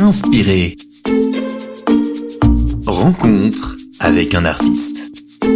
Inspiré. Rencontre avec un artiste.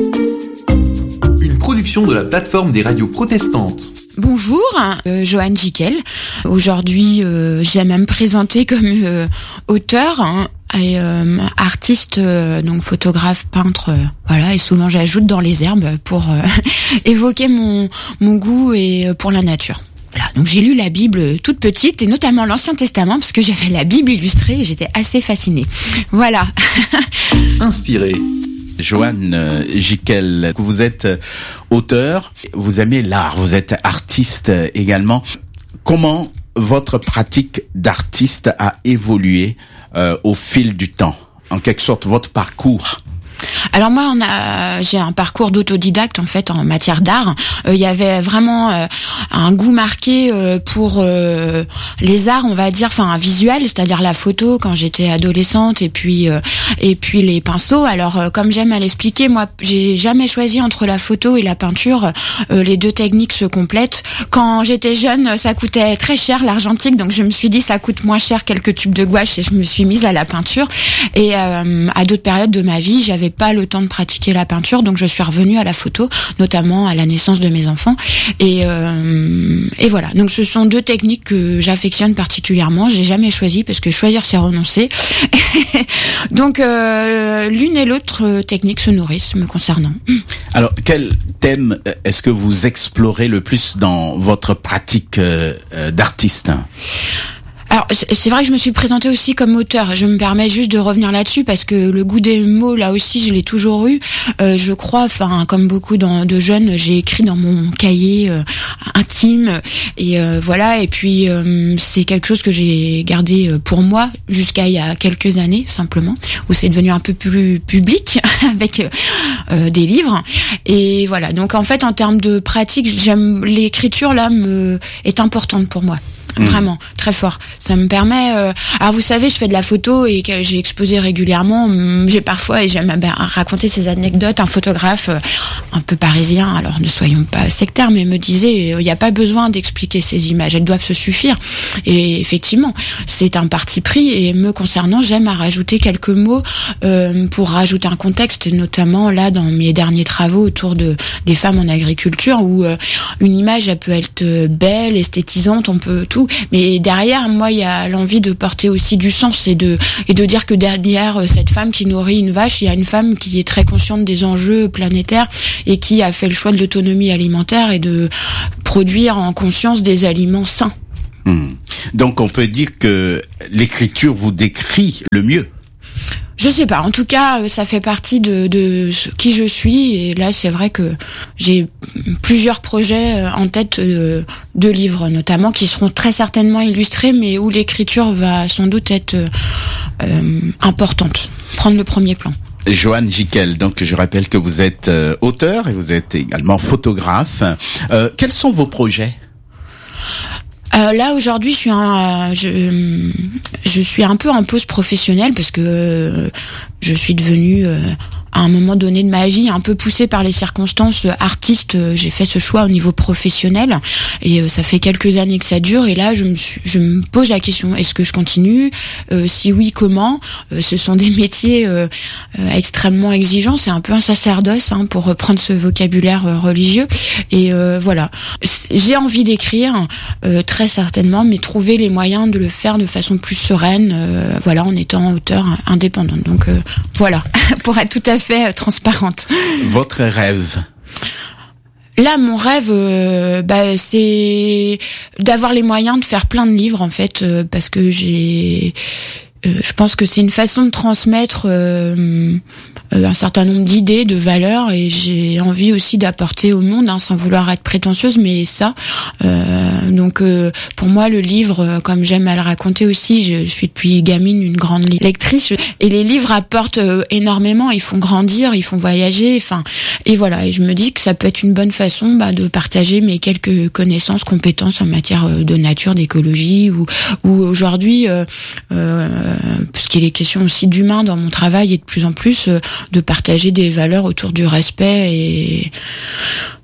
Une production de la plateforme des radios protestantes. Bonjour, Joanne Jiquel. Aujourd'hui, j'aime à me présenter comme auteur et artiste, donc photographe, peintre, voilà. Et souvent, j'ajoute dans les herbes pour évoquer mon goût et pour la nature. Voilà, donc j'ai lu la Bible toute petite et notamment l'Ancien Testament parce que j'avais la Bible illustrée et j'étais assez fascinée. Voilà. Inspiré. Joanne Jiquel, vous êtes auteur, vous aimez l'art, vous êtes artiste également. Comment votre pratique d'artiste a évolué au fil du temps? En quelque sorte, votre parcours? Alors moi, j'ai un parcours d'autodidacte en fait en matière d'art. Il y avait vraiment un goût marqué pour les arts, on va dire, enfin un visuel, c'est-à-dire la photo quand j'étais adolescente et puis les pinceaux. Alors comme j'aime à l'expliquer, moi j'ai jamais choisi entre la photo et la peinture. Les deux techniques se complètent. Quand j'étais jeune, ça coûtait très cher l'argentique, donc je me suis dit ça coûte moins cher quelques tubes de gouache et je me suis mise à la peinture. Et à d'autres périodes de ma vie, j'avais pas le temps de pratiquer la peinture, donc je suis revenue à la photo, notamment à la naissance de mes enfants. Et voilà. Donc ce sont deux techniques que j'affectionne particulièrement. J'ai jamais choisi parce que choisir c'est renoncer. Donc l'une et l'autre technique se nourrissent me concernant. Alors quel thème est-ce que vous explorez le plus dans votre pratique d'artiste? Alors c'est vrai que je me suis présentée aussi comme auteur. Je me permets juste de revenir là-dessus parce que le goût des mots, là aussi, je l'ai toujours eu. Je crois, enfin comme beaucoup de jeunes, j'ai écrit dans mon cahier intime et voilà. Et puis c'est quelque chose que j'ai gardé pour moi jusqu'à il y a quelques années simplement, où c'est devenu un peu plus public avec des livres. Et voilà. Donc en fait, en termes de pratique, j'aime l'écriture là est importante pour moi. Vraiment, très fort. Ça me permet... Alors vous savez, je fais de la photo et que j'ai exposé régulièrement. J'ai parfois, et j'aime raconter ces anecdotes, un photographe un peu parisien, alors ne soyons pas sectaires, mais me disait, il n'y a pas besoin d'expliquer ces images, elles doivent se suffire. Et effectivement, c'est un parti pris. Et me concernant, j'aime à rajouter quelques mots pour rajouter un contexte, notamment là dans mes derniers travaux autour des femmes en agriculture, où une image, elle peut être belle, esthétisante, on peut tout. Mais derrière, moi, il y a l'envie de porter aussi du sens et de dire que derrière cette femme qui nourrit une vache, il y a une femme qui est très consciente des enjeux planétaires et qui a fait le choix de l'autonomie alimentaire et de produire en conscience des aliments sains. Donc, on peut dire que l'écriture vous décrit le mieux. Je sais pas. En tout cas, ça fait partie de qui je suis. Et là, c'est vrai que j'ai plusieurs projets en tête de livres, notamment, qui seront très certainement illustrés, mais où l'écriture va sans doute être importante, prendre le premier plan. Joanne Jiquel, donc je rappelle que vous êtes auteur et vous êtes également photographe. Quels sont vos projets ? Là aujourd'hui, je suis un peu en pause professionnelle parce que je suis devenue à un moment donné de ma vie, un peu poussée par les circonstances artistes, j'ai fait ce choix au niveau professionnel et ça fait quelques années que ça dure. Et là, je me pose la question, est-ce que je continue ? Si oui, comment ? Ce sont des métiers extrêmement exigeants, c'est un peu un sacerdoce pour reprendre ce vocabulaire religieux. Et voilà, j'ai envie d'écrire, très certainement, mais trouver les moyens de le faire de façon plus sereine, voilà, en étant auteur indépendante. Donc voilà, pour être tout à fait transparente. Votre rêve? Là, mon rêve, c'est d'avoir les moyens de faire plein de livres, en fait, parce que je pense que c'est une façon de transmettre un certain nombre d'idées, de valeurs, et j'ai envie aussi d'apporter au monde, sans vouloir être prétentieuse, mais ça. Donc, pour moi, le livre, comme j'aime à le raconter aussi, je suis depuis gamine une grande lectrice, et les livres apportent énormément, ils font grandir, ils font voyager, et voilà. Et je me dis que ça peut être une bonne façon de partager mes quelques connaissances, compétences en matière de nature, d'écologie, ou aujourd'hui, puisqu'il est question aussi d'humain dans mon travail et de plus en plus de partager des valeurs autour du respect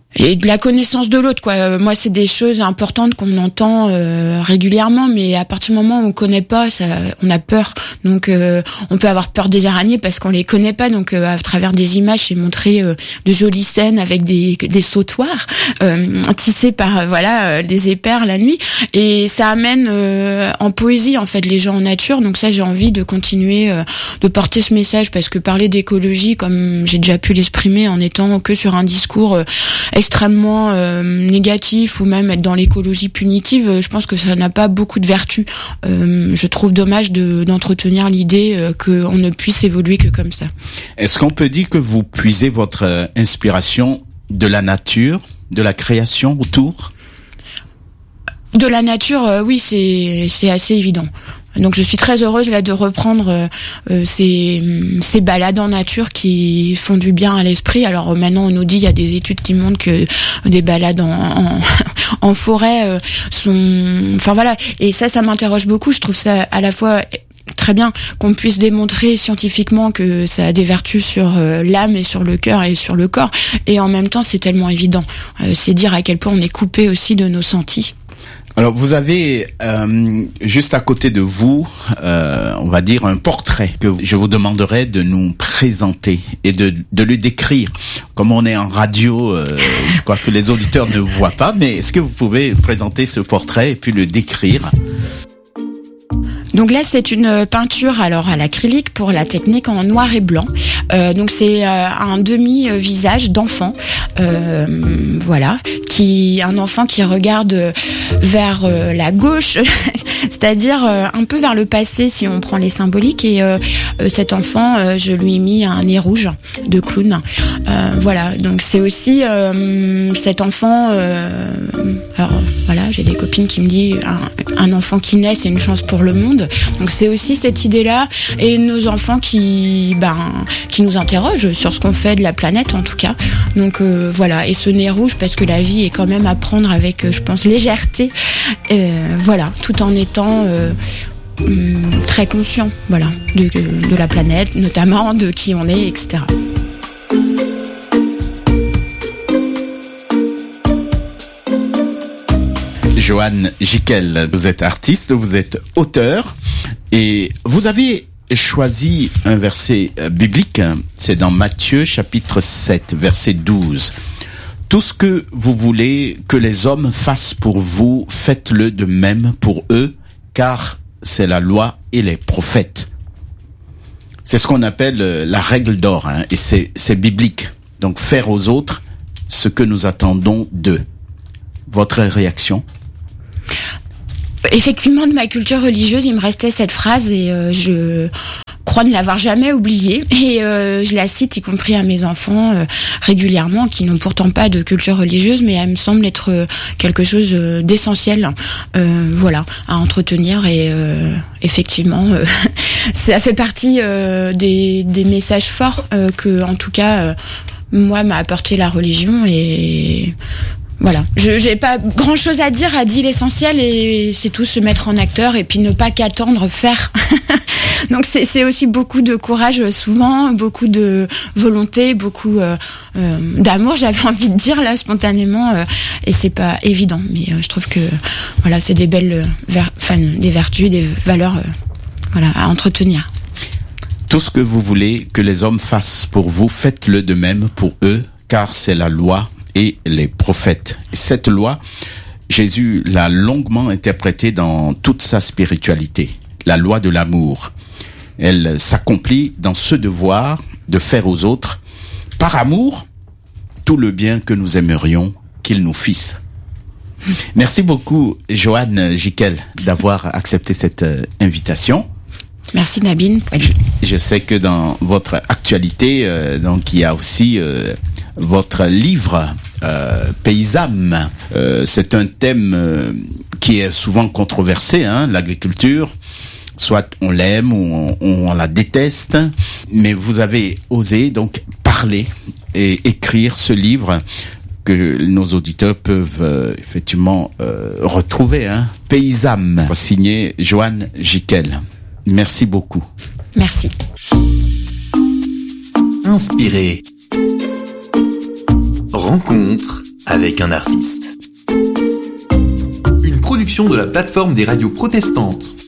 et de la connaissance de l'autre, quoi. Moi, c'est des choses importantes qu'on entend régulièrement, mais à partir du moment où on connaît pas, on a peur. Donc, on peut avoir peur des araignées parce qu'on les connaît pas. Donc, à travers des images, j'ai montré de jolies scènes avec des sautoirs tissés par des épers la nuit, et ça amène en poésie en fait les gens en nature. Donc ça, j'ai envie de continuer de porter ce message, parce que parler d'écologie, comme j'ai déjà pu l'exprimer en étant que sur un discours extrêmement négatif, ou même être dans l'écologie punitive, je pense que ça n'a pas beaucoup de vertu. Je trouve dommage d'entretenir l'idée qu'on ne puisse évoluer que comme ça. Est-ce qu'on peut dire que vous puisez votre inspiration de la nature, de la création autour? De la nature, oui, c'est assez évident. Donc je suis très heureuse là de reprendre ces balades en nature qui font du bien à l'esprit. Alors maintenant on nous dit, il y a des études qui montrent que des balades en forêt sont, enfin voilà, et ça m'interroge beaucoup. Je trouve ça à la fois très bien qu'on puisse démontrer scientifiquement que ça a des vertus sur l'âme et sur le cœur et sur le corps, et en même temps c'est tellement évident. C'est dire à quel point on est coupé aussi de nos sentis. Alors vous avez juste à côté de vous, on va dire un portrait que je vous demanderai de nous présenter et de le décrire. Comme on est en radio, je crois que les auditeurs ne voient pas, mais est-ce que vous pouvez présenter ce portrait et puis le décrire? Donc là, c'est une peinture alors à l'acrylique pour la technique en noir et blanc. Donc c'est un demi-visage d'enfant, un enfant qui regarde vers la gauche, c'est-à-dire un peu vers le passé si on prend les symboliques. Et cet enfant, je lui ai mis un nez rouge de clown. Donc c'est aussi cet enfant. Alors voilà, j'ai des copines qui me disent un enfant qui naît, c'est une chance pour le monde. Donc c'est aussi cette idée-là, et nos enfants qui nous interrogent sur ce qu'on fait de la planète en tout cas. Donc et ce nez rouge parce que la vie est quand même à prendre avec, je pense, légèreté. Tout en étant très conscient, de la planète, notamment de qui on est, etc. Joanne Gicquel, vous êtes artiste, vous êtes auteur, et vous avez choisi un verset biblique, c'est dans Matthieu chapitre 7, verset 12. Tout ce que vous voulez que les hommes fassent pour vous, faites-le de même pour eux, car c'est la loi et les prophètes. C'est ce qu'on appelle la règle d'or, et c'est biblique. Donc faire aux autres ce que nous attendons d'eux. Votre réaction? Effectivement, de ma culture religieuse, il me restait cette phrase, et je crois ne l'avoir jamais oubliée, et je la cite y compris à mes enfants régulièrement, qui n'ont pourtant pas de culture religieuse, mais elle me semble être quelque chose d'essentiel à entretenir. Et effectivement ça fait partie des messages forts que en tout cas moi m'a apporté la religion. Et voilà, j'ai pas grand chose à dire, l'essentiel, et c'est tout, se mettre en acteur et puis ne pas qu'attendre, faire. Donc c'est aussi beaucoup de courage souvent, beaucoup de volonté, beaucoup d'amour, j'avais envie de dire là spontanément, et c'est pas évident, mais je trouve que c'est des belles des vertus, des valeurs à entretenir. Tout ce que vous voulez que les hommes fassent pour vous, faites-le de même pour eux, car c'est la loi et les prophètes. Cette loi, Jésus l'a longuement interprétée dans toute sa spiritualité. La loi de l'amour. Elle s'accomplit dans ce devoir de faire aux autres, par amour, tout le bien que nous aimerions qu'ils nous fissent. Merci beaucoup, Joanne Gicquel, d'avoir accepté cette invitation. Merci Nabine. Je sais que dans votre actualité, il y a aussi votre livre Paysanne. C'est un thème qui est souvent controversé, l'agriculture. Soit on l'aime ou on la déteste, mais vous avez osé donc parler et écrire ce livre que nos auditeurs peuvent effectivement retrouver. Paysanne, signé Joanne Gicquel. Merci beaucoup. Merci. Inspiré. Rencontre avec un artiste. Une production de la plateforme des radios protestantes.